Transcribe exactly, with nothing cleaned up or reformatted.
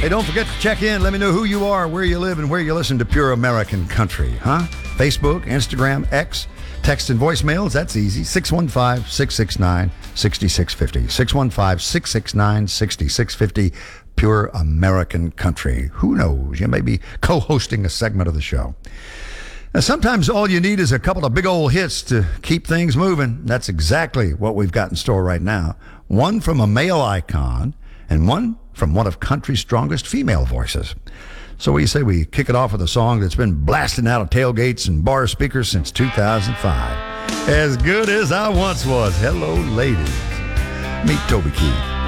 Hey, don't forget to check in. Let me know who you are, where you live, and where you listen to Pure American Country, huh? Facebook, Instagram, X, text and voicemails. That's easy. six one five, six six nine, six six five zero. six one five, six six nine, six six five zero. Pure American Country. Who knows? You may be co-hosting a segment of the show. Now, sometimes all you need is a couple of big old hits to keep things moving. That's exactly what we've got in store right now. One from a male icon and one from one of country's strongest female voices. So what do you say we kick it off with a song that's been blasting out of tailgates and bar speakers since two thousand five. As Good As I Once Was. Hello, ladies. Meet Toby Keith.